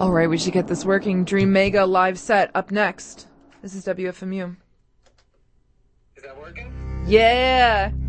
All right, we should get this working. Dream Mega live set up next. This is WFMU. Is that working? Yeah.